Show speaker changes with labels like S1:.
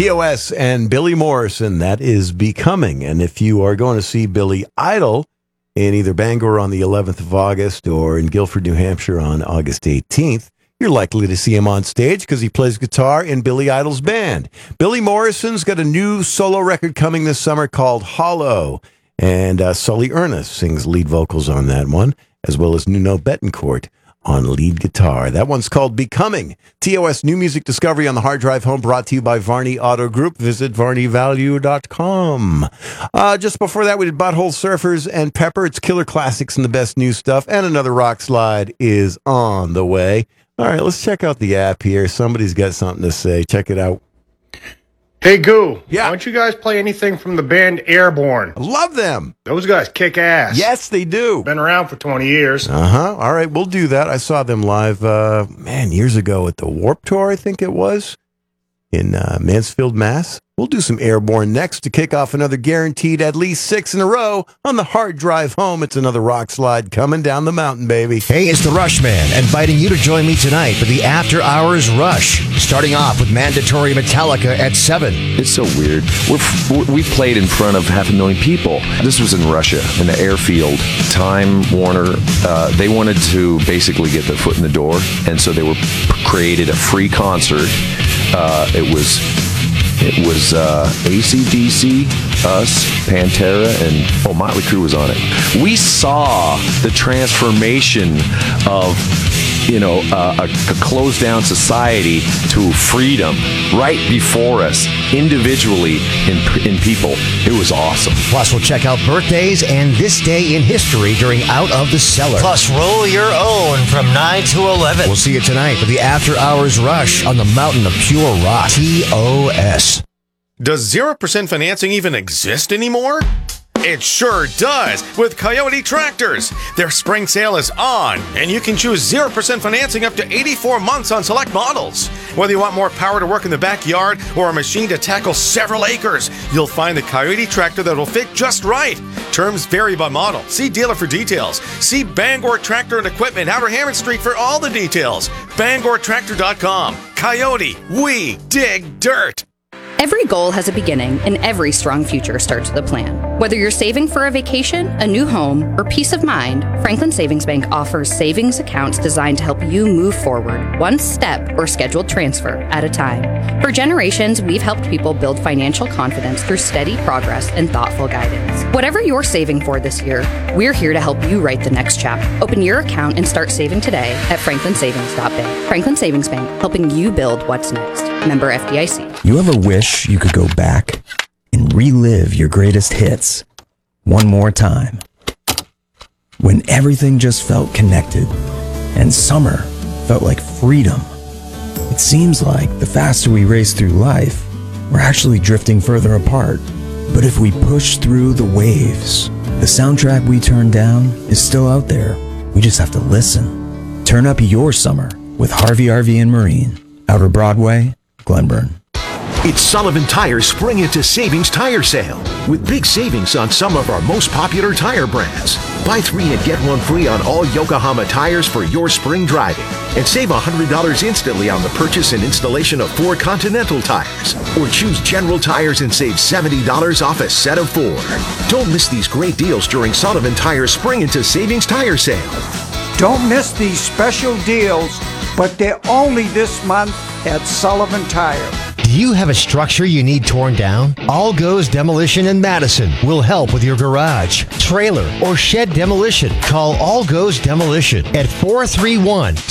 S1: TOS and Billy Morrison, that is Becoming. And if you are going to see Billy Idol in either Bangor on the 11th of August or in Guilford, New Hampshire on August 18th, you're likely to see him on stage because he plays guitar in Billy Idol's band. Billy Morrison's got a new solo record coming this summer called Hollow, and Sully Ernest sings lead vocals on that one, as well as Nuno Betancourt on lead guitar. That one's called Becoming. TOS New Music Discovery on the Hard Drive Home, brought to you by Varney Auto Group. Visit varneyvalue.com. Just before that, we did Butthole Surfers and Pepper. It's Killer Classics and the best new stuff, and another rock slide is on the way. All right, let's check out the app here. Somebody's got something to say. Check it out.
S2: Hey, Goo.
S1: Yeah.
S2: Why don't you guys play anything from the band Airborne?
S1: I love them.
S2: Those guys kick ass.
S1: Yes, they do.
S2: Been around for 20 years.
S1: All right, we'll do that. I saw them live, years ago at the Warped Tour, I think it was, in Mansfield, Mass. We'll do some Airborne next to kick off another guaranteed at least 6 in a row on the Hard Drive Home. It's another rock slide coming down the mountain, baby.
S3: Hey, it's the Rush Man, inviting you to join me tonight for the After Hours Rush, starting off with mandatory Metallica at 7.
S4: It's so weird. We played in front of 500,000 people. This was in Russia, in the airfield. Time Warner, they wanted to basically get their foot in the door, and so they created a free concert. It was AC/DC, us, Pantera, and Motley Crue was on it. We saw the transformation of, a closed down society to freedom right before us, individually in people. It was awesome.
S3: Plus, we'll check out birthdays and this day in history during Out of the Cellar.
S5: Plus, roll your own from 9 to 11.
S3: We'll see you tonight for the After Hours Rush on the mountain of pure rock. TOS.
S6: Does 0% financing even exist anymore? It sure does with Coyote Tractors. Their spring sale is on, and you can choose 0% financing up to 84 months on select models. Whether you want more power to work in the backyard or a machine to tackle several acres, you'll find the Coyote Tractor that will fit just right. Terms vary by model. See dealer for details. See Bangor Tractor and Equipment, Outer Hammond Street for all the details. BangorTractor.com. Coyote, we dig dirt.
S7: Every goal has a beginning, and every strong future starts with a plan. Whether you're saving for a vacation, a new home, or peace of mind, Franklin Savings Bank offers savings accounts designed to help you move forward, one step or scheduled transfer at a time. For generations, we've helped people build financial confidence through steady progress and thoughtful guidance. Whatever you're saving for this year, we're here to help you write the next chapter. Open your account and start saving today at franklinsavings.bank. Franklin Savings Bank, helping you build what's next. Member FDIC.
S8: You ever wish you could go back and relive your greatest hits one more time? When everything just felt connected and summer felt like freedom. It seems like the faster we race through life, we're actually drifting further apart. But if we push through the waves, the soundtrack we turned down is still out there. We just have to listen. Turn up your summer with Harvey RV and Marine. Outer Broadway, Glenburn.
S9: It's Sullivan Tire's Spring Into Savings Tire Sale with big savings on some of our most popular tire brands. Buy 3 and get 1 free on all Yokohama tires for your spring driving and save $100 instantly on the purchase and installation of 4 Continental tires. Or choose General Tires and save $70 off a set of 4. Don't miss these great deals during Sullivan Tire's Spring Into Savings Tire Sale.
S10: Don't miss these special deals, but they're only this month at Sullivan Tire.
S3: Do you have a structure you need torn down? All Goes Demolition in Madison will help with your garage, trailer, or shed demolition. Call All Goes Demolition at 431